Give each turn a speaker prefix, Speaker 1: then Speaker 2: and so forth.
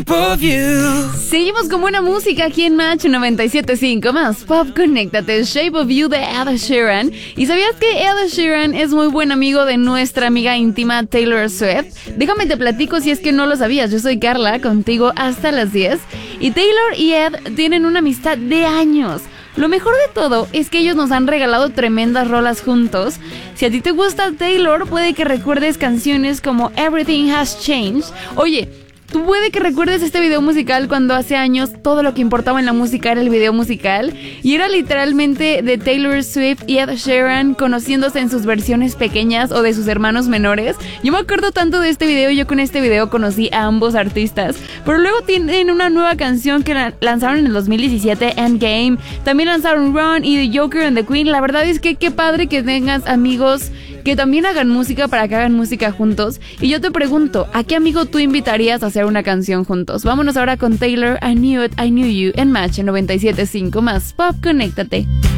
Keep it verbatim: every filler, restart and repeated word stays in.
Speaker 1: Seguimos con buena música aquí en Match noventa y siete punto cinco más Pop. Conéctate, Shape of You de Ed Sheeran. ¿Y sabías que Ed Sheeran es muy buen amigo de nuestra amiga íntima Taylor Swift? Déjame te platico si es que no lo sabías. Yo soy Carla, contigo hasta las diez. Y Taylor y Ed tienen una amistad de años. Lo mejor de todo es que ellos nos han regalado tremendas rolas juntos. Si a ti te gusta Taylor, puede que recuerdes canciones como Everything Has Changed. Oye, tú puede que recuerdes este video musical cuando hace años todo lo que importaba en la música era el video musical y era literalmente de Taylor Swift y Ed Sheeran conociéndose en sus versiones pequeñas o de sus hermanos menores. Yo me acuerdo tanto de este video, yo con este video conocí a ambos artistas. Pero luego tienen una nueva canción que la lanzaron en el dos mil diecisiete, Endgame. También lanzaron Run y The Joker and the Queen. La verdad es que qué padre que tengas amigos que también hagan música para que hagan música juntos. Y yo te pregunto, ¿a qué amigo tú invitarías a hacer una canción juntos? Vámonos ahora con Taylor, I Knew It, I Knew You, en Match noventa y siete punto cinco más Pop. Conéctate.